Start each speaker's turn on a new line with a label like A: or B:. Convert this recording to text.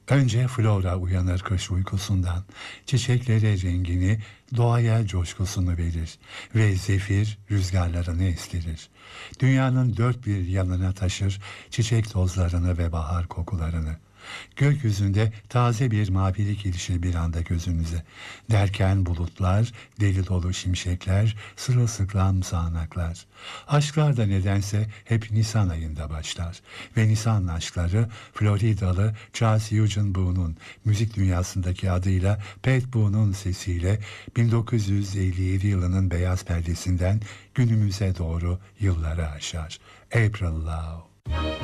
A: Önce flora uyanır kış uykusundan, çiçeklere rengini, doğaya coşkusunu verir ve zefir rüzgarlarını estirir. Dünyanın dört bir yanına taşır çiçek tozlarını ve bahar kokularını. Gökyüzünde taze bir mavilik ilişir bir anda gözünüze. Derken bulutlar, deli dolu şimşekler, sırılsıklam sağanaklar. Aşklar da nedense hep Nisan ayında başlar. Ve Nisan aşkları Floridalı Charles Eugene Boone'un müzik dünyasındaki adıyla Pat Boone'un sesiyle 1957 yılının beyaz perdesinden günümüze doğru yılları aşar. April Love.